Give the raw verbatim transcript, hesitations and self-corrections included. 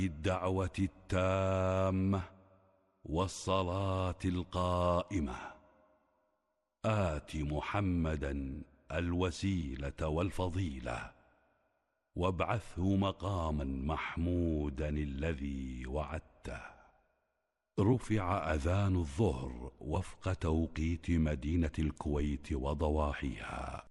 الدعوة التامة والصلاة القائمة آت محمدا الوسيلة والفضيلة وابعثه مقاما محمودا الذي وعدته. رفع أذان الظهر وفق توقيت مدينة الكويت وضواحيها.